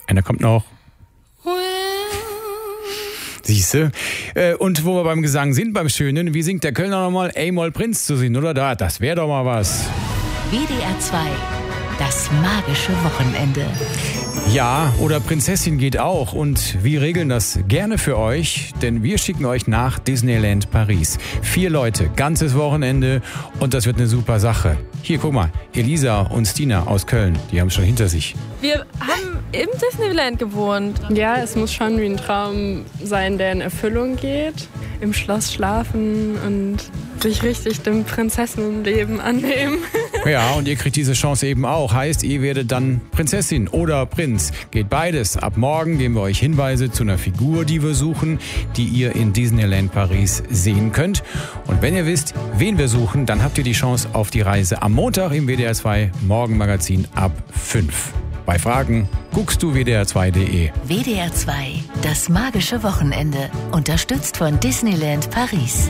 Einer kommt noch. Siehste. Und wo wir beim Gesang sind, beim Schönen, wie singt der Kölner nochmal? A-Moll Prinz zu singen, oder? Das wäre doch mal was. WDR 2, das magische Wochenende. Ja, oder Prinzessin geht auch. Und wir regeln das gerne für euch, denn wir schicken euch nach Disneyland Paris. 4 Leute, ganzes Wochenende und das wird eine super Sache. Hier, guck mal, Elisa und Stina aus Köln, die haben es schon hinter sich. Wir haben im Disneyland gewohnt. Ja, es muss schon wie ein Traum sein, der in Erfüllung geht. Im Schloss schlafen und sich richtig dem Prinzessinnenleben annehmen. Ja, und ihr kriegt diese Chance eben auch. Heißt, ihr werdet dann Prinzessin oder Prinz. Geht beides. Ab morgen geben wir euch Hinweise zu einer Figur, die wir suchen, die ihr in Disneyland Paris sehen könnt. Und wenn ihr wisst, wen wir suchen, dann habt ihr die Chance auf die Reise am Montag im WDR 2 Morgenmagazin ab 5. Bei Fragen guckst du WDR2.de. WDR 2, das magische Wochenende. Unterstützt von Disneyland Paris.